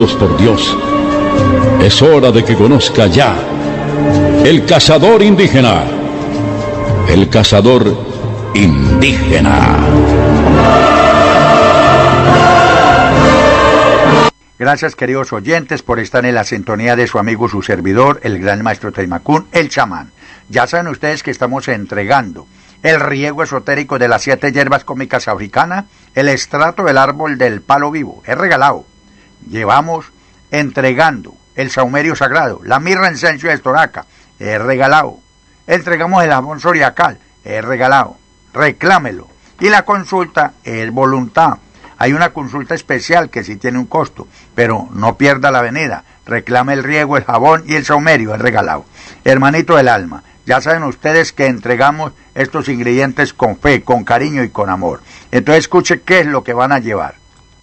por Dios, es hora de que conozca ya el cazador indígena. El cazador indígena. Gracias, queridos oyentes, por estar en la sintonía de su amigo, su servidor, el gran maestro Taimacún, el chamán. Ya saben ustedes que estamos entregando el riego esotérico de las 7 hierbas cómicas africanas, el estrato del árbol del palo vivo, es regalado. Llevamos entregando el saumerio sagrado, la mirra incienso de estoraca, es regalado. Entregamos el jabón zodiacal, es regalado. Reclámelo. Y la consulta es voluntad. Hay una consulta especial que sí tiene un costo, pero no pierda la avenida. Reclame el riego, el jabón y el saumerio, es regalado. Hermanito del alma, ya saben ustedes que entregamos estos ingredientes con fe, con cariño y con amor. Entonces escuche qué es lo que van a llevar.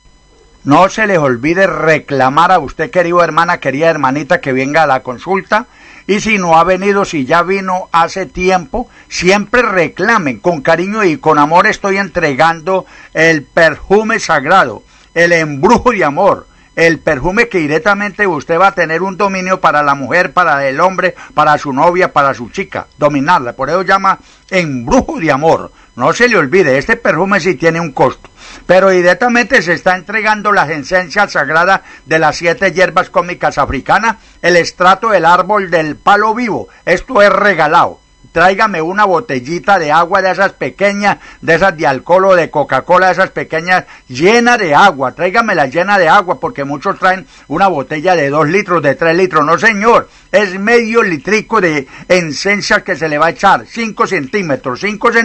No se les olvide reclamar a usted, querido hermana, querida hermanita, que venga a la consulta. Y si no ha venido, si ya vino hace tiempo, siempre reclamen. Con cariño y con amor estoy entregando el perfume sagrado, el embrujo de amor, el perfume que directamente usted va a tener un dominio para la mujer, para el hombre, para su novia, para su chica, dominarla. Por eso llama embrujo de amor. No se le olvide, este perfume sí tiene un costo. Pero directamente se está entregando las esencias sagradas de las 7 hierbas cómicas africanas, el estrato del árbol del palo vivo. Esto es regalado. Tráigame una botellita de agua de esas pequeñas, de esas de alcohol o de Coca-Cola, de esas pequeñas, llena de agua. Tráigamela llena de agua, porque muchos traen una botella de 2 litros, de 3 litros. No, señor, es medio litrico de esencia que se le va a echar, 5 centímetros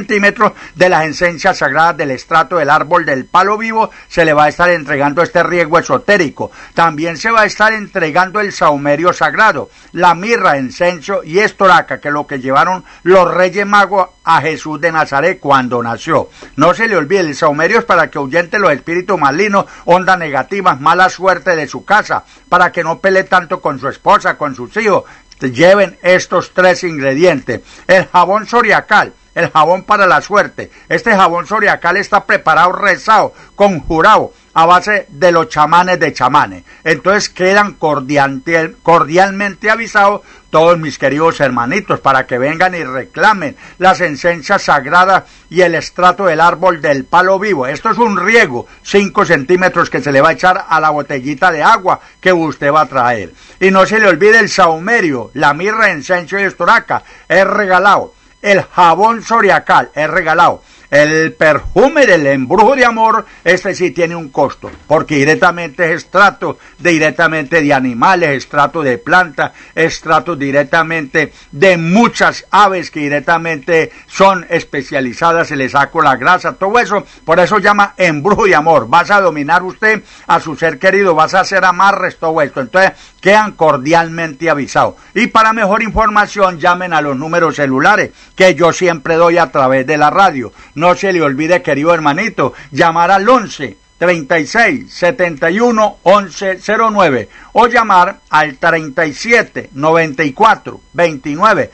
de las esencias sagradas del estrato del árbol del palo vivo. Se le va a estar entregando este riego esotérico. También se va a estar entregando el saumerio sagrado, la mirra, incienso y estoraca, que es lo que llevaron los Reyes Magos a Jesús de Nazaret cuando nació. No se le olvide, el saumerio es para que ahuyente los espíritus malignos, ondas negativas, mala suerte de su casa, para que no pelee tanto con su esposa, con sus hijos. Lleven estos 3 ingredientes. El jabón zodiacal, el jabón para la suerte. Este jabón zodiacal está preparado, rezado, conjurado a base de los chamanes de chamanes. Entonces quedan cordialmente avisados todos mis queridos hermanitos para que vengan y reclamen las esencias sagradas y el estrato del árbol del palo vivo. Esto es un riego, 5 centímetros que se le va a echar a la botellita de agua que usted va a traer. Y no se le olvide el saumerio, la mirra, incienso y estoraca, es regalado. El jabón zodiacal es regalado. El perfume del embrujo de amor, este sí tiene un costo, porque directamente es extracto directamente de animales, extracto de plantas, extracto directamente de muchas aves que directamente son especializadas, se le saca la grasa, todo eso, por eso llama embrujo de amor. Vas a dominar usted a su ser querido, vas a hacer amarres, todo esto. Entonces quedan cordialmente avisados. Y para mejor información, llamen a los números celulares que yo siempre doy a través de la radio. No se le olvide, querido hermanito, llamar al 11 36 71 11 09 o llamar al 37 94 29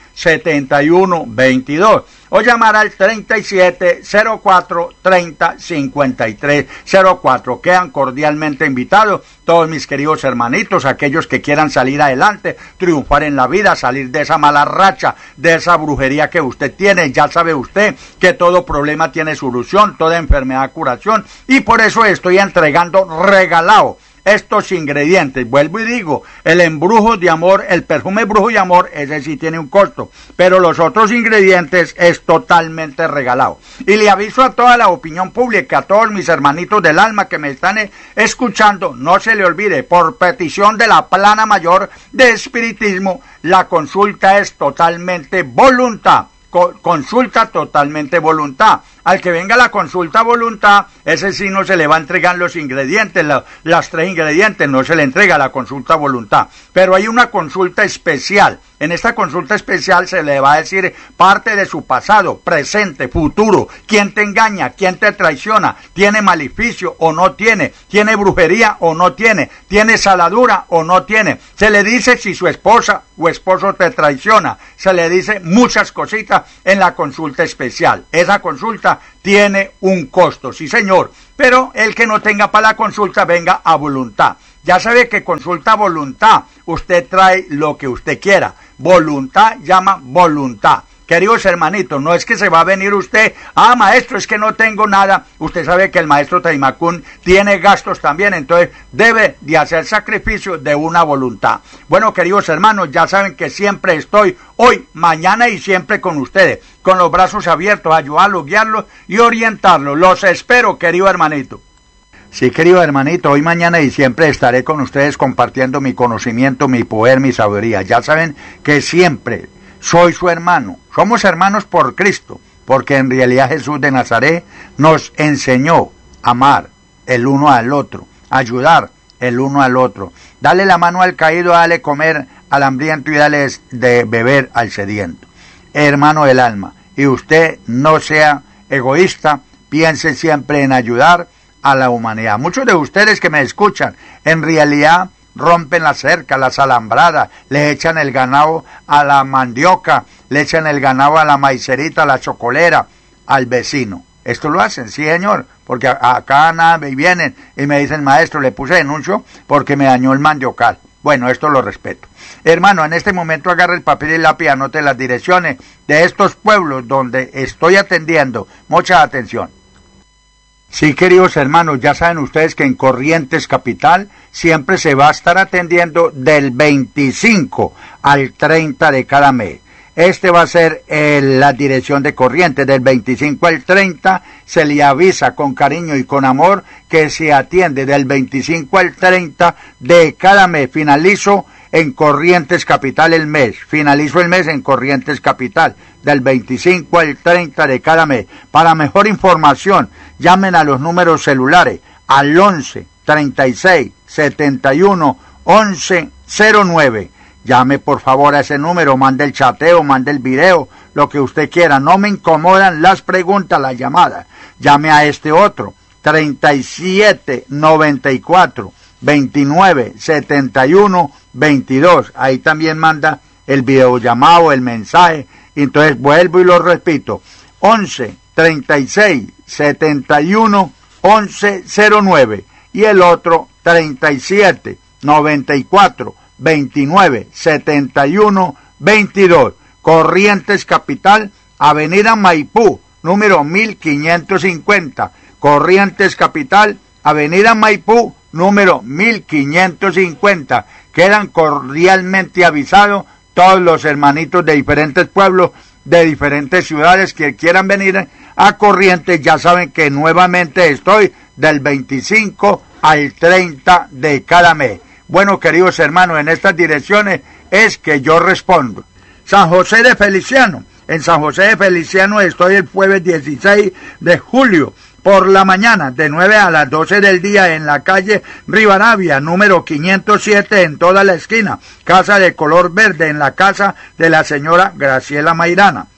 71 22 o llamar al 37 04 30 53 04. Quedan cordialmente invitados todos mis queridos hermanitos, aquellos que quieran salir adelante, triunfar en la vida, salir de esa mala racha, de esa brujería que usted tiene. Ya sabe usted que todo problema tiene solución, toda enfermedad curación, y por eso estoy entregando regalado estos ingredientes. Vuelvo y digo, el embrujo de amor, el perfume brujo de amor, ese sí tiene un costo, pero los otros ingredientes es totalmente regalado. Y le aviso a toda la opinión pública, a todos mis hermanitos del alma que me están escuchando, no se le olvide, por petición de la plana mayor de espiritismo, la consulta es totalmente voluntad. Consulta totalmente voluntad. Al que venga la consulta voluntad, ese sí no se le va a entregar los ingredientes, las 3 ingredientes, no se le entrega la consulta voluntad. Pero hay una consulta especial. En esta consulta especial se le va a decir parte de su pasado, presente, futuro, quién te engaña, quién te traiciona, tiene maleficio o no tiene brujería o no tiene saladura o no tiene. Se le dice si su esposa o esposo te traiciona, se le dice muchas cositas en la consulta especial. Esa consulta tiene un costo, sí señor, pero el que no tenga para la consulta venga a voluntad. Ya sabe que consulta voluntad. Usted trae lo que usted quiera. Voluntad llama voluntad. Queridos hermanitos, no es que se va a venir usted, maestro, es que no tengo nada. Usted sabe que el maestro Taimacún tiene gastos también, entonces debe de hacer sacrificio de una voluntad. Bueno, queridos hermanos, ya saben que siempre estoy hoy, mañana y siempre con ustedes, con los brazos abiertos, ayudarlos, guiarlos y orientarlos. Los espero, querido hermanito. Sí, querido hermanito, hoy, mañana y siempre estaré con ustedes compartiendo mi conocimiento, mi poder, mi sabiduría. Ya saben que siempre soy su hermano. Somos hermanos por Cristo, porque en realidad Jesús de Nazaret nos enseñó a amar el uno al otro, ayudar el uno al otro, darle la mano al caído, darle comer al hambriento y darle de beber al sediento. Hermano del alma, y usted no sea egoísta, piense siempre en ayudar a la humanidad. Muchos de ustedes que me escuchan, en realidad rompen la cerca, las alambradas, le echan el ganado a la mandioca, le echan el ganado a la maicerita, a la chocolera, al vecino. Esto lo hacen, sí señor, porque acá nada me vienen y me dicen, maestro, le puse denuncio porque me dañó el mandiocal. Bueno, esto lo respeto. Hermano, en este momento agarre el papel y lápiz, anote las direcciones de estos pueblos donde estoy atendiendo. Mucha atención. Sí, queridos hermanos, ya saben ustedes que en Corrientes Capital siempre se va a estar atendiendo del 25 al 30 de cada mes. Este va a ser la dirección de Corrientes. Del 25 al 30 se le avisa con cariño y con amor que se atiende del 25 al 30 de cada mes. Finalizo en Corrientes Capital el mes. Finalizo el mes en Corrientes Capital, del 25 al 30 de cada mes. Para mejor información, llamen a los números celulares al 11 36 71 11 09. Llame por favor a ese número, mande el chateo, mande el video, lo que usted quiera. No me incomodan las preguntas, las llamadas. Llame a este otro, 37 94 29 71 22. Ahí también manda el videollamado, el mensaje. Entonces vuelvo y lo repito, 11 36 71 11 09. Y el otro, 37 94 29 71 22. Corrientes Capital, Avenida Maipú, número 1550. Corrientes Capital, Avenida Maipú, número 1550. Quedan cordialmente avisados todos los hermanitos de diferentes pueblos, de diferentes ciudades que quieran venir a Corrientes. Ya saben que nuevamente estoy del 25 al 30 de cada mes. Bueno, queridos hermanos, en estas direcciones es que yo respondo. San José de Feliciano. En San José de Feliciano estoy el jueves 16 de julio por la mañana, de 9 a las 12 del día, en la calle Rivadavia, número 507, en toda la esquina. Casa de color verde, en la casa de la señora Graciela Mairana.